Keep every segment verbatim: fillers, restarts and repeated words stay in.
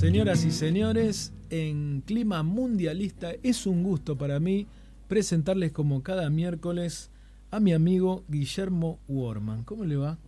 Señoras y señores, en clima mundialista es un gusto para mí presentarles como cada miércoles a mi amigo Guillermo Worman. ¿Cómo le va?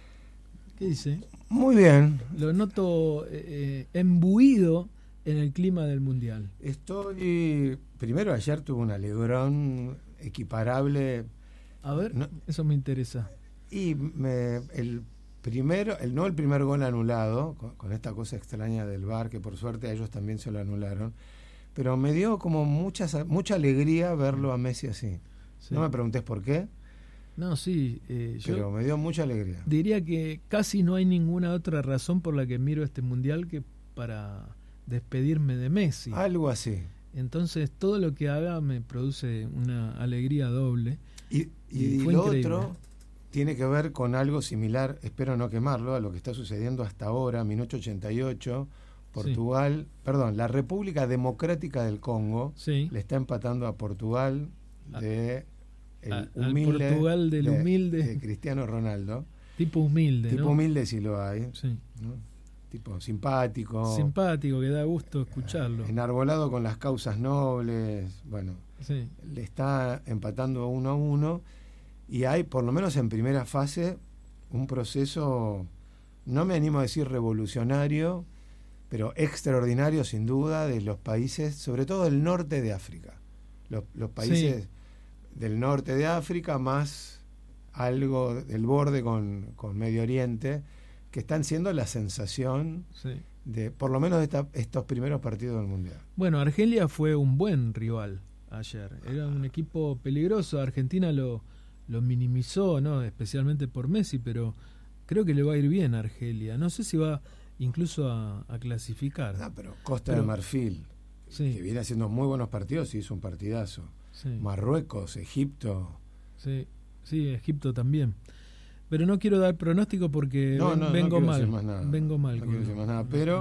¿Qué dice? Muy bien. Lo noto eh, embuido en el clima del mundial. Estoy... Primero, ayer tuve un alegrón equiparable. A ver, no, eso me interesa. Y me, el primero, el, no el primer gol anulado, con, con esta cosa extraña del V A R, que por suerte a ellos también se lo anularon, pero me dio como mucha, mucha alegría verlo a Messi así. Sí. No me preguntes por qué. No, sí. Eh, pero yo me dio mucha alegría. Diría que casi no hay ninguna otra razón por la que miro este mundial que para despedirme de Messi. Algo así. Entonces todo lo que haga me produce una alegría doble. Y, y, y fue lo increíble. Otro tiene que ver con algo similar, espero no quemarlo, a lo que está sucediendo hasta ahora, minuto ochenta y ocho, Portugal, sí. perdón, la República Democrática del Congo sí. le está empatando a Portugal de el a, humilde, al Portugal del de, humilde de Cristiano Ronaldo. Tipo humilde, Tipo ¿no? humilde si lo hay. Sí. ¿no? Tipo simpático. Simpático, que da gusto escucharlo. Enarbolado con las causas nobles, bueno. Sí. Le está empatando uno a uno y hay, por lo menos en primera fase, un proceso, no me animo a decir revolucionario, pero extraordinario sin duda, de los países, sobre todo del norte de África. Los, los países sí. del norte de África, más algo del borde con, con Medio Oriente, que están siendo la sensación sí. de, por lo menos, de esta, estos primeros partidos del Mundial. Bueno, Argelia fue un buen rival ayer. Era un equipo peligroso. Argentina lo, lo minimizó, ¿no? Especialmente por Messi, pero creo que le va a ir bien a Argelia. No sé si va incluso a, a clasificar. No, pero Costa pero, de Marfil, sí. que viene haciendo muy buenos partidos y hizo un partidazo. Sí. Marruecos, Egipto. Sí, sí, Egipto también. Pero no quiero dar pronóstico porque no, ven, no, vengo no mal. Más nada. Vengo mal. No quiero decir más nada, pero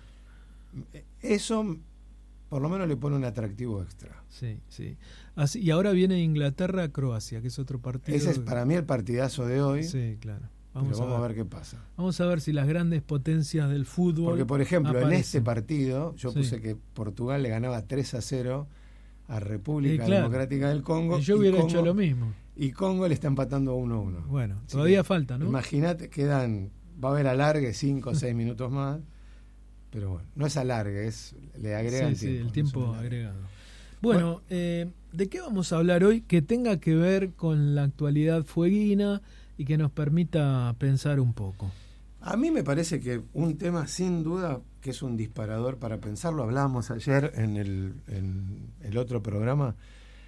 eso por lo menos le pone un atractivo extra. Sí, sí. Así, y ahora viene Inglaterra-Croacia, que es otro partido. Ese es para mí el partidazo de hoy. Sí, claro. Vamos, pero a, vamos ver. a ver qué pasa. Vamos a ver si las grandes potencias del fútbol. Porque, por ejemplo, aparecen. en este partido, yo sí. puse que Portugal le ganaba tres a cero a República eh, claro. Democrática del Congo. Y yo hubiera y Congo, hecho lo mismo. Y Congo le está empatando uno a uno. Bueno, Así todavía que, falta, ¿no? Imagínate, quedan, va a haber alargue cinco o seis minutos más. Pero bueno, no es alargue, es le agregan sí, tiempo. Sí, el tiempo no agregado. Bueno, bueno eh, ¿de qué vamos a hablar hoy que tenga que ver con la actualidad fueguina y que nos permita pensar un poco? A mí me parece que un tema sin duda que es un disparador para pensarlo, hablábamos ayer en el, en el otro programa,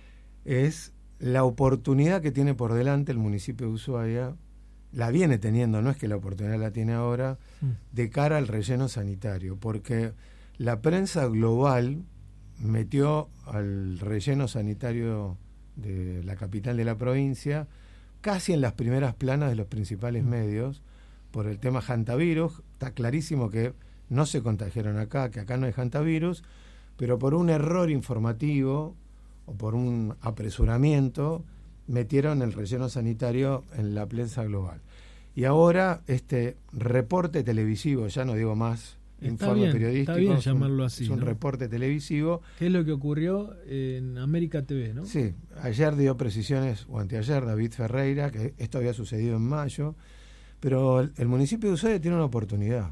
es la oportunidad que tiene por delante el municipio de Ushuaia, la viene teniendo, no es que la oportunidad la tiene ahora, de cara al relleno sanitario, porque la prensa global metió al relleno sanitario de la capital de la provincia casi en las primeras planas de los principales mm. medios por el tema hantavirus. Está clarísimo que no se contagiaron acá, que acá no hay hantavirus, pero por un error informativo o por un apresuramiento metieron el relleno sanitario en la prensa global. Y ahora este reporte televisivo, ya no digo más está informe bien, periodístico, está bien es un, llamarlo así, es un ¿no? reporte televisivo. ¿Qué es lo que ocurrió en América T V, no? Sí, ayer dio precisiones, o anteayer, David Ferreira, que esto había sucedido en mayo, pero el, el municipio de Ushuaia tiene una oportunidad.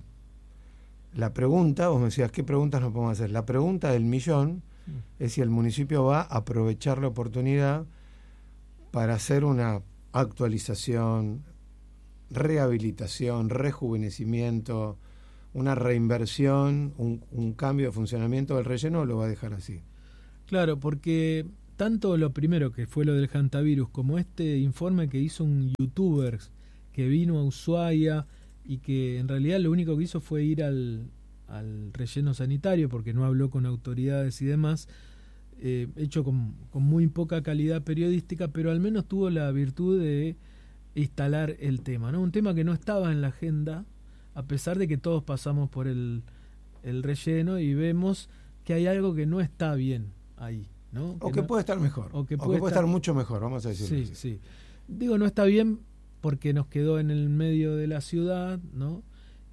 La pregunta, vos me decías, ¿qué preguntas nos podemos hacer? La pregunta del millón mm. es si el municipio va a aprovechar la oportunidad para hacer una actualización, rehabilitación, rejuvenecimiento, una reinversión, un, un cambio de funcionamiento del relleno, o lo va a dejar así. Claro, porque tanto lo primero que fue lo del hantavirus como este informe que hizo un youtuber que vino a Ushuaia y que en realidad lo único que hizo fue ir al, al relleno sanitario porque no habló con autoridades y demás, eh, hecho con, con muy poca calidad periodística, pero al menos tuvo la virtud de instalar el tema, ¿no? Un tema que no estaba en la agenda, a pesar de que todos pasamos por el, el relleno y vemos que hay algo que no está bien ahí, ¿no? O que, que no, puede estar mejor, o que o puede, que puede estar, estar mucho mejor, vamos a decirlo sí, así. Sí. Digo, no está bien porque nos quedó en el medio de la ciudad, ¿no?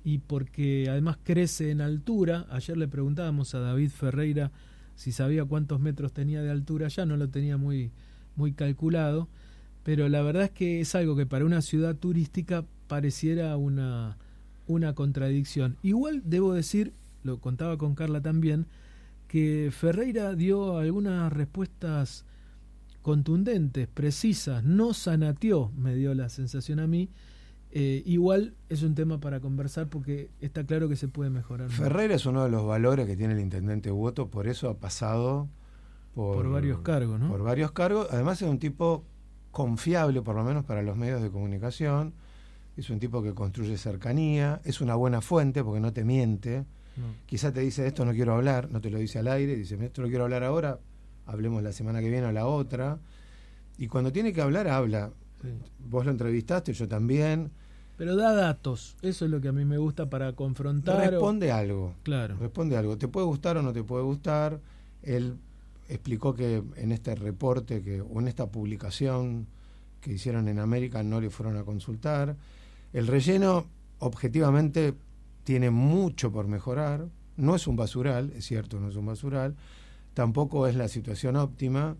y porque además crece en altura. Ayer le preguntábamos a David Ferreira si sabía cuántos metros tenía de altura, ya no lo tenía muy, muy calculado, pero la verdad es que es algo que para una ciudad turística pareciera una, una contradicción. Igual debo decir, lo contaba con Carla también, que Ferreira dio algunas respuestas contundentes, precisas, no zanateó, me dio la sensación a mí. Eh, igual es un tema para conversar porque está claro que se puede mejorar. Ferreira es uno de los valores que tiene el intendente Boto, por eso ha pasado por, por varios cargos, ¿no? Por varios cargos. Además es un tipo confiable, por lo menos para los medios de comunicación. Es un tipo que construye cercanía, es una buena fuente porque no te miente. No. Quizá te dice esto no quiero hablar, no te lo dice al aire, dice esto no quiero hablar ahora, hablemos la semana que viene o la otra. Y cuando tiene que hablar, habla. Sí. Vos lo entrevistaste, yo también. Pero da datos, eso es lo que a mí me gusta para confrontar. Responde o... algo. Claro. Responde algo. Te puede gustar o no te puede gustar. Él explicó que en este reporte que o en esta publicación que hicieron en América no le fueron a consultar. El relleno, objetivamente, tiene mucho por mejorar. No es un basural, es cierto, no es un basural. Tampoco es la situación óptima.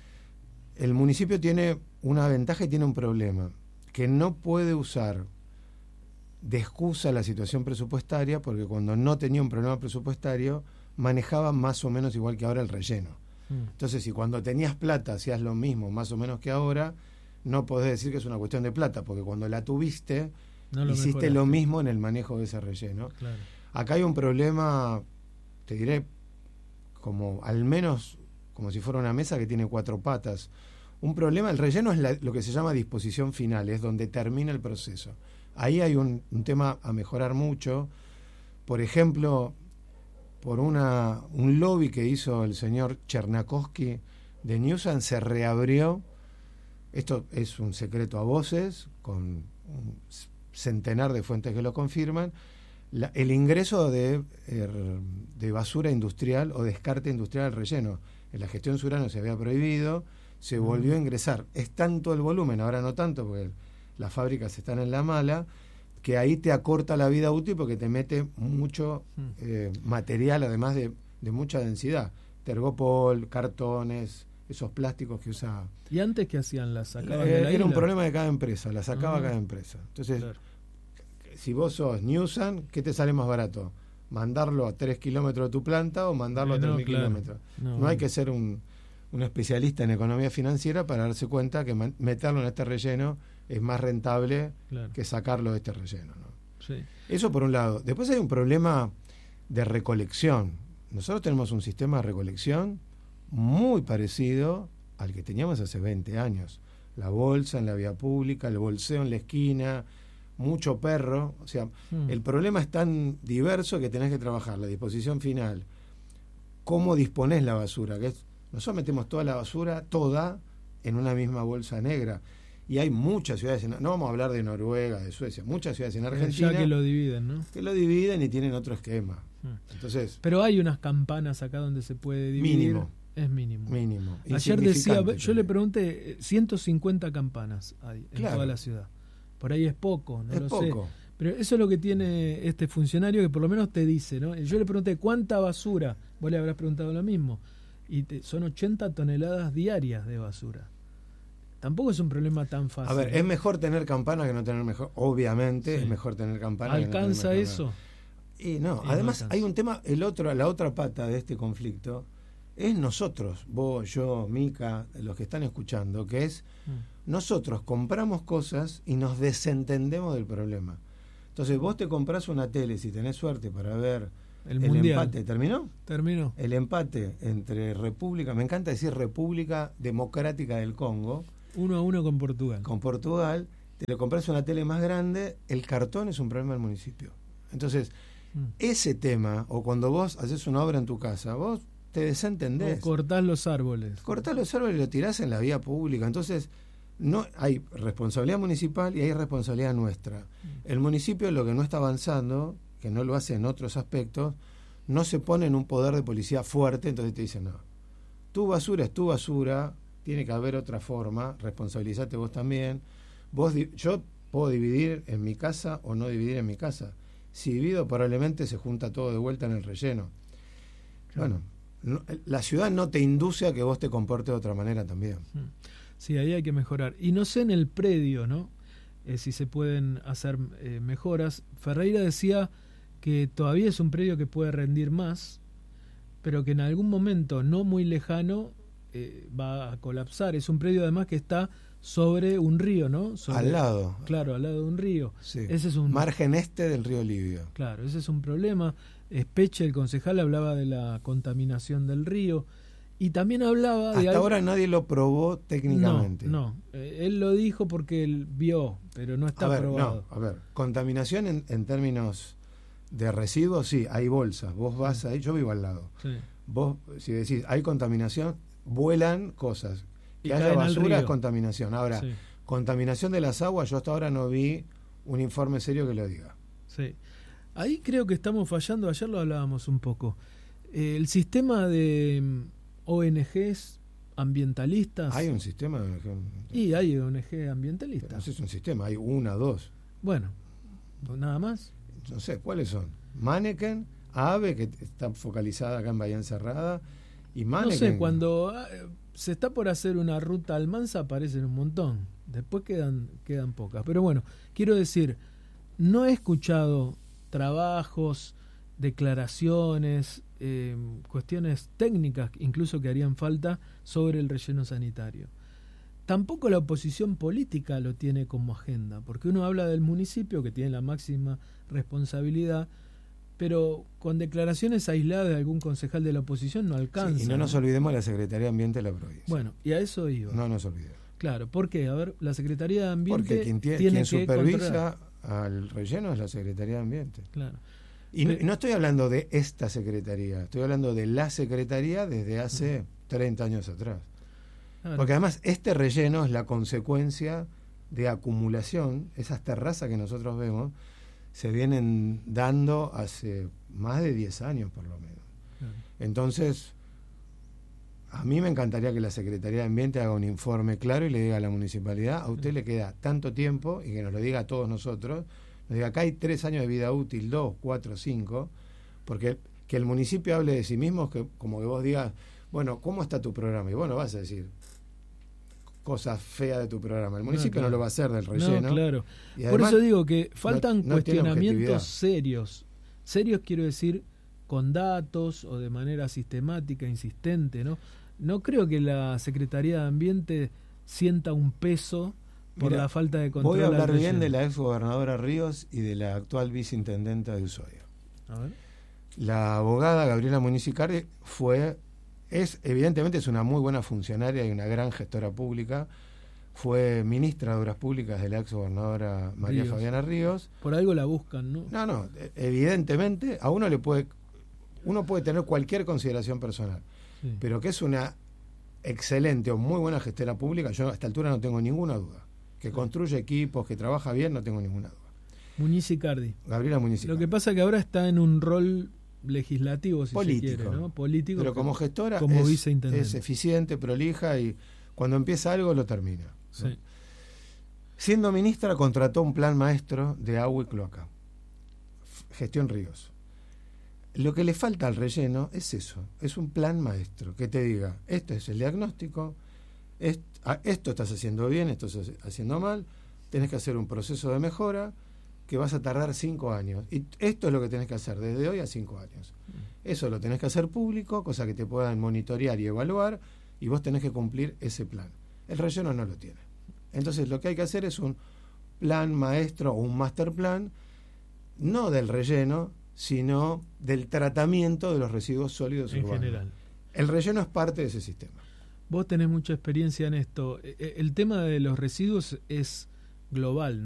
El municipio tiene una ventaja y tiene un problema, que no puede usar de excusa la situación presupuestaria, porque cuando no tenía un problema presupuestario manejaba más o menos igual que ahora el relleno. Mm. Entonces, si cuando tenías plata hacías lo mismo más o menos que ahora, no podés decir que es una cuestión de plata, porque cuando la tuviste no lo hiciste mejoraste. Lo mismo en el manejo de ese relleno. Claro. Acá hay un problema, te diré, como al menos como si fuera una mesa que tiene cuatro patas. Un problema, el relleno es la, lo que se llama disposición final, es donde termina el proceso. Ahí hay un, un tema a mejorar mucho. Por ejemplo, por una un lobby que hizo el señor Chernakowski de Newsan, se reabrió, esto es un secreto a voces, con un centenar de fuentes que lo confirman, la, el ingreso de, er, de basura industrial o descarte industrial al relleno. En la gestión Surano se había prohibido, se volvió a ingresar. Es tanto el volumen, ahora no tanto, porque las fábricas están en la mala, que ahí te acorta la vida útil porque te mete mucho eh, material, además de, de mucha densidad. Tergopol, cartones, esos plásticos que usa... ¿Y antes qué hacían? ¿Las sacaban eh, de la Era isla? un problema de cada empresa, la sacaba uh-huh. cada empresa. Entonces, claro. si vos sos Newsan, ¿qué te sale más barato? ¿Mandarlo a tres kilómetros de tu planta o mandarlo eh, a tres mil no, claro. kilómetros? No, no hay que ser un... un especialista en economía financiera para darse cuenta que man- meterlo en este relleno es más rentable claro. que sacarlo de este relleno, ¿no? Sí. Eso por un lado. Después hay un problema de recolección. Nosotros tenemos un sistema de recolección muy parecido al que teníamos hace veinte años. La bolsa en la vía pública, el bolseo en la esquina, mucho perro. O sea, mm. el problema es tan diverso que tenés que trabajar la disposición final, cómo disponés la basura, que es nosotros metemos toda la basura, toda, en una misma bolsa negra. Y hay muchas ciudades, en, no vamos a hablar de Noruega, de Suecia, muchas ciudades en Argentina... Ya que lo dividen, ¿no? Que lo dividen y tienen otro esquema. Hmm. Entonces, pero hay unas campanas acá donde se puede dividir. Mínimo. Es mínimo. Mínimo. Ayer decía, yo le pregunté, ciento cincuenta campanas hay en claro. toda la ciudad. Por ahí es poco, no es lo poco. sé. Pero eso es lo que tiene este funcionario que por lo menos te dice, ¿no? Yo le pregunté, ¿cuánta basura? Vos le habrás preguntado lo mismo. Y te, son ochenta toneladas diarias de basura. Tampoco es un problema tan fácil. A ver, ¿eh? Es mejor tener campana que no tener mejor. Obviamente sí. Es mejor tener campana. ¿Alcanza que no tener eso? Y no, y además no hay un tema, el otro, la otra pata de este conflicto es nosotros, vos, yo, Mica, los que están escuchando, que es mm. nosotros compramos cosas y nos desentendemos del problema. Entonces vos te comprás una tele si tenés suerte para ver el, el mundial. empate. ¿Terminó? Terminó. El empate entre República, me encanta decir República Democrática del Congo. Uno a uno con Portugal. Con Portugal, te lo compras una tele más grande, el cartón es un problema del municipio. Entonces, mm. ese tema, o cuando vos haces una obra en tu casa, vos te desentendés. O cortás los árboles. Cortás los árboles y lo tirás en la vía pública. Entonces, no hay responsabilidad municipal y hay responsabilidad nuestra. Mm. El municipio, lo que no está avanzando, que no lo hace en otros aspectos, no se pone en un poder de policía fuerte, entonces te dicen, no, tu basura es tu basura, tiene que haber otra forma, responsabilizate vos también. Vos, yo puedo dividir en mi casa o no dividir en mi casa. Civido probablemente se junta todo de vuelta en el relleno. Bueno, no, la ciudad no te induce a que vos te comportes de otra manera también. Sí, ahí hay que mejorar. Y no sé en el predio, ¿no? Eh, si se pueden hacer eh, mejoras. Ferreira decía que todavía es un predio que puede rendir más, pero que en algún momento no muy lejano eh, va a colapsar. Es un predio además que está sobre un río, ¿no? Sobre, al lado. Claro, al lado de un río. Sí. Ese es un margen este del río Libio. Claro, ese es un problema. Espeche, el concejal, hablaba de la contaminación del río y también hablaba de hasta algo... ahora nadie lo probó técnicamente. No, no. Eh, él lo dijo porque él vio, pero no está a ver, probado. No, a ver, contaminación en, en términos de residuos, sí, hay bolsas. Vos vas ahí, yo vivo al lado. Sí. Vos, si decís, hay contaminación, vuelan cosas. Y que haya caen al basura es río. Contaminación. Ahora, Sí. contaminación de las aguas, yo hasta ahora no vi un informe serio que lo diga. Sí. Ahí creo que estamos fallando, ayer lo hablábamos un poco. Eh, el sistema de mm, O N Ges ambientalistas... Hay un sistema de... Y hay O N G ambientalistas. No sé, es un sistema, hay una, dos. Bueno, nada más. No sé, ¿cuáles son? Manneken, AVE, que está focalizada acá en Bahía Encerrada, y Manneken... No sé, cuando eh, se está por hacer una ruta a Almanza aparecen un montón. Después quedan, quedan pocas. Pero bueno, quiero decir, no he escuchado trabajos, declaraciones, eh, cuestiones técnicas incluso que harían falta sobre el relleno sanitario. Tampoco la oposición política lo tiene como agenda, porque uno habla del municipio que tiene la máxima responsabilidad, pero con declaraciones aisladas de algún concejal de la oposición no alcanza. Sí, y no nos olvidemos de la Secretaría de Ambiente de la provincia. Bueno, y a eso iba. No nos olvidemos. Claro, ¿por qué? A ver, la Secretaría de Ambiente Porque quien, tiene, tiene quien que supervisa controlar. al relleno es la Secretaría de Ambiente. Claro. Y no, no estoy hablando de esta Secretaría, estoy hablando de la Secretaría desde hace treinta años atrás. Claro. Porque además este relleno es la consecuencia de acumulación. Esas terrazas que nosotros vemos se vienen dando hace más de diez años por lo menos. Claro. Entonces, a mí me encantaría que la Secretaría de Ambiente haga un informe claro y le diga a la municipalidad, a usted le queda tanto tiempo, y que nos lo diga a todos nosotros, nos diga, acá hay tres años de vida útil, dos, cuatro, cinco, porque que el municipio hable de sí mismo, que como que vos digas, bueno, ¿cómo está tu programa? Y bueno, vas a decir cosas feas de tu programa. El municipio no, claro. no lo va a hacer del relleno. No, claro. Y por eso digo que faltan no, no cuestionamientos serios. Serios quiero decir con datos o de manera sistemática, insistente, ¿no? No creo que la Secretaría de Ambiente sienta un peso por Mira, la falta de control. Voy a hablar bien de la ex gobernadora Ríos y de la actual viceintendenta de Ushuaia. A ver. La abogada Gabriela Municicardi fue, es evidentemente es una muy buena funcionaria y una gran gestora pública. Fue ministra de Obras Públicas de la ex gobernadora María Ríos. Fabiana Ríos. Por algo la buscan, ¿no? No, no, evidentemente a uno le puede, uno puede tener cualquier consideración personal, sí. pero que es una excelente o muy buena gestora pública, yo a esta altura no tengo ninguna duda. Que sí. construye equipos, que trabaja bien, no tengo ninguna duda. Municicardi. Gabriela Municicardi. Lo que pasa es que ahora está en un rol legislativo, si político, se quiere, ¿no? Político. Pero como gestora como es, viceintendente. es eficiente, prolija y cuando empieza algo lo termina. ¿no? Sí. Siendo ministra contrató un plan maestro de agua y cloaca. Gestión Ríos. Lo que le falta al relleno es eso, es un plan maestro que te diga, este es el diagnóstico, est, esto estás haciendo bien, esto estás haciendo mal, tenés que hacer un proceso de mejora que vas a tardar cinco años. Y esto es lo que tenés que hacer desde hoy a cinco años. Eso lo tenés que hacer público, cosa que te puedan monitorear y evaluar, y vos tenés que cumplir ese plan. El relleno no lo tiene. Entonces lo que hay que hacer es un plan maestro o un master plan, no del relleno, sino del tratamiento de los residuos sólidos en urbanos. general. El relleno es parte de ese sistema. Vos tenés mucha experiencia en esto. El tema de los residuos es global,